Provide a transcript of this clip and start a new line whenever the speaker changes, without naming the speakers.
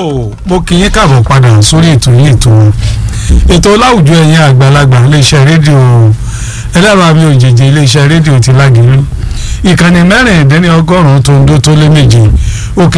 mo kì í káàbọ̀ padà sórí ètò láwùjọ ẹ̀yin àgbàlagbà iléeṣẹ́ rédíò ẹlẹ́rọ àmì òjèjì iléeṣẹ́ rédíò ti Lágìlú ìkànnì 106.1 tó lé méje